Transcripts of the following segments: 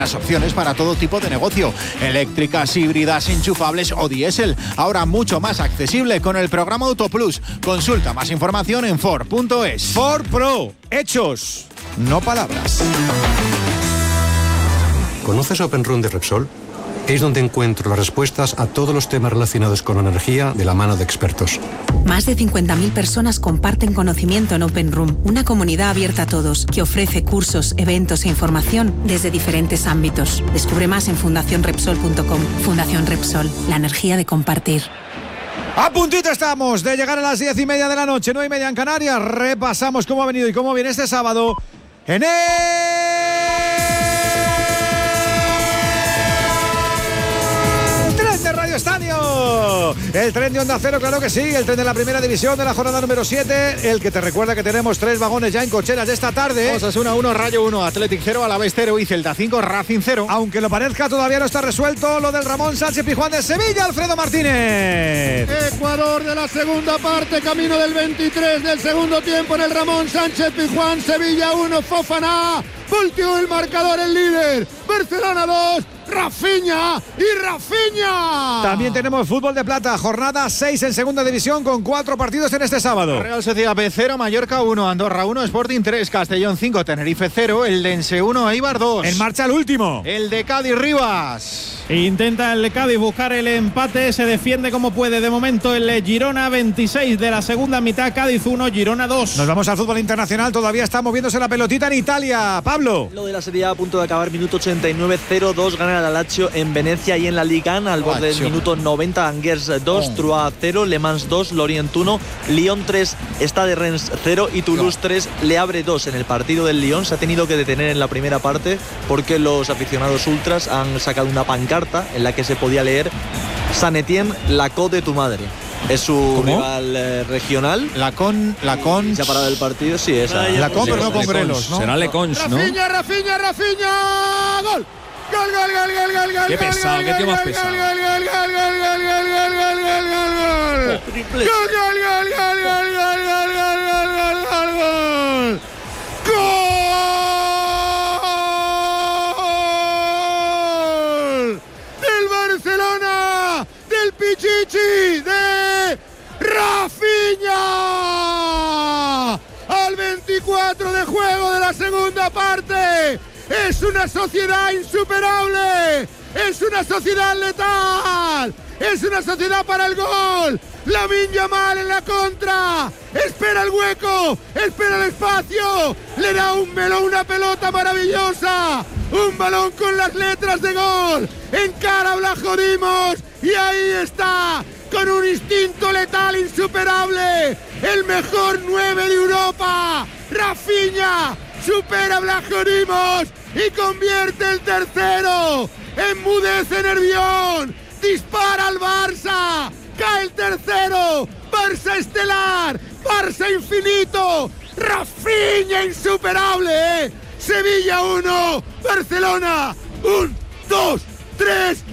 Las opciones para todo tipo de negocio, eléctricas, híbridas, enchufables o diésel. Ahora mucho más accesible con el programa Autoplus. Consulta más información en Ford.es. Ford Pro, hechos, no palabras. ¿Conoces Open Room de Repsol? Es donde encuentro las respuestas a todos los temas relacionados con energía de la mano de expertos. Más de 50.000 personas comparten conocimiento en Open Room, una comunidad abierta a todos que ofrece cursos, eventos e información desde diferentes ámbitos. Descubre más en fundacionrepsol.com. Fundación Repsol, la energía de compartir. A puntito estamos de llegar a las 10:30 de la noche, 9:30 en Canarias. Repasamos cómo ha venido y cómo viene este sábado en Radio Estadio, el tren de Onda Cero, claro que sí, el tren de la primera división de la jornada número 7, el que te recuerda que tenemos 3 vagones ya en cocheras de esta tarde. Osasuna 1, Rayo 1, Athletic 0, Alavés 0 y Celta 5, Racing 0. Aunque lo parezca, todavía no está resuelto lo del Ramón Sánchez Pizjuán de Sevilla, Alfredo Martínez. Ecuador de la segunda parte, camino del 23 del segundo tiempo en el Ramón Sánchez Pizjuán, Sevilla 1, Fofana. Volteó el marcador, el líder. Barcelona 2, Rafinha y Rafinha. También tenemos fútbol de plata, jornada 6 en segunda división con 4 partidos en este sábado. Real Sociedad B 0, Mallorca 1, Andorra 1, Sporting 3, Castellón 5, Tenerife 0, el Dense 1, Eibar 2. En marcha el último. El de Cádiz Rivas. Intenta el Cádiz buscar el empate, se defiende como puede. De momento el Girona 26 de la segunda mitad, Cádiz 1, Girona 2. Nos vamos al fútbol internacional, todavía está moviéndose la pelotita en Italia. Pablo. Lo de la Serie A punto de acabar, minuto 89, 0-2 gana el Lazio en Venecia y en la Liga al borde del minuto 90, Angers 2, Troyes 0, Le Mans 2, Lorient 1, Lyon 3, Stade Reims 0 y Toulouse 3, Le Havre 2. En el partido del Lyon se ha tenido que detener en la primera parte porque los aficionados ultras han sacado una pancarta en la que se podía leer San Etienne, la co de tu madre. Es su rival regional. La con. Se ha parado el partido, sí, esa. La con, pero no con Grelos, ¿no? Será Le Cons, ¿no? Rafinha, gol. Gol. Qué pesado, qué tío más pesado. Triple. Gol. Del Barcelona, del Pichichi, de Rafinha. Al 24 de juego de la segunda parte. Es una sociedad insuperable, es una sociedad letal, es una sociedad para el gol. Lamine Yamal en la contra, espera el hueco, espera el espacio, le da un melón, una pelota maravillosa, un balón con las letras de gol, encara a Blajodimos y ahí está, con un instinto letal insuperable, el mejor 9 de Europa, Rafinha. Supera a Blajodimos y convierte el tercero. Enmudece Nervión. Dispara al Barça. Cae el tercero. Barça estelar. Barça infinito. Rafinha insuperable. Sevilla 1. Barcelona 1, 2, 3.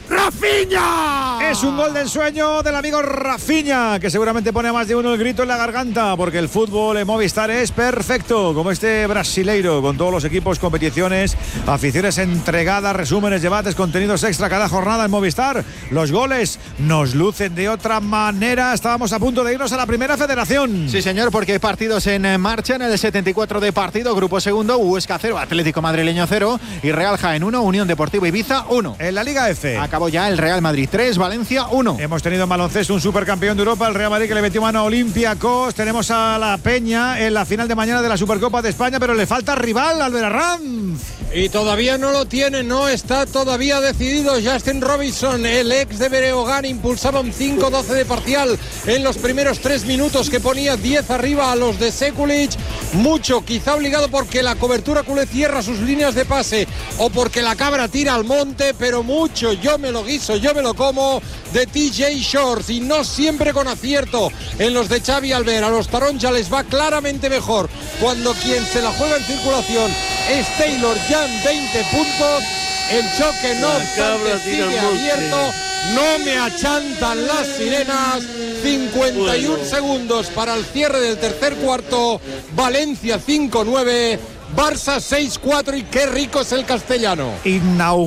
¡Rafinha! Es un gol del sueño del amigo Rafinha, que seguramente pone a más de uno el grito en la garganta, porque el fútbol en Movistar es perfecto, como este brasileiro, con todos los equipos, competiciones, aficiones entregadas, resúmenes, debates, contenidos extra cada jornada en Movistar. Los goles nos lucen de otra manera. Estábamos a punto de irnos a la primera federación. Sí, señor, porque hay partidos en marcha en el 74 de partido, grupo segundo, Huesca 0, Atlético Madrileño 0 y Real Jaén 1, Unión Deportiva Ibiza 1. En la Liga F. Acabó ya el Real Madrid 3, Valencia 1. Hemos tenido en baloncesto un supercampeón de Europa, el Real Madrid, que le metió mano a Olympiacos. Tenemos a la Peña en la final de mañana de la Supercopa de España, pero le falta rival al Belarranz. Y todavía no lo tiene, no está todavía decidido. Justin Robinson, el ex de Breogán, impulsaba un 5-12 de parcial en los primeros 3 minutos, que ponía 10 arriba a los de Sekulic. Mucho, quizá obligado porque la cobertura culé cierra sus líneas de pase o porque la cabra tira al monte, pero mucho, yo me lo guiso, yo me lo como, de TJ Shorts, y no siempre con acierto en los de Xavi Albert. A los Taronja les va claramente mejor cuando quien se la juega en circulación es Taylor Jan, 20 puntos. El choque no obstante sigue abierto, no me achantan las sirenas. 51 segundos para el cierre del tercer cuarto. Valencia 5-9, Barça 6-4 y qué rico es el castellano.